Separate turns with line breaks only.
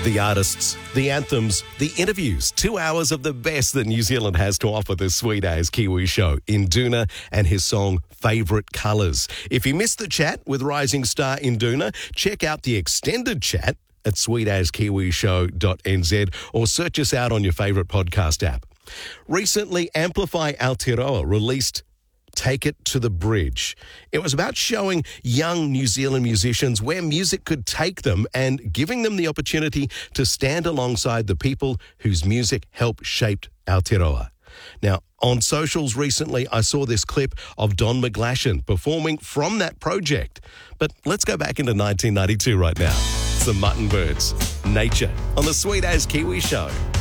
The artists, the anthems, the interviews. 2 hours of the best that New Zealand has to offer the Sweet As Kiwi Show. Induna and his song Favourite Colours. If you missed the chat with rising star Induna, check out the extended chat at sweetaskiwishow.nz or search us out on your favourite podcast app. Recently, Amplify Aotearoa released Take It to the Bridge. It was about showing young New Zealand musicians where music could take them and giving them the opportunity to stand alongside the people whose music helped shape Aotearoa. Now, on socials recently, I saw this clip of Don McGlashan performing from that project. But let's go back into 1992 right now. It's the Mutton Birds, Nature, on the Sweet As Kiwi Show.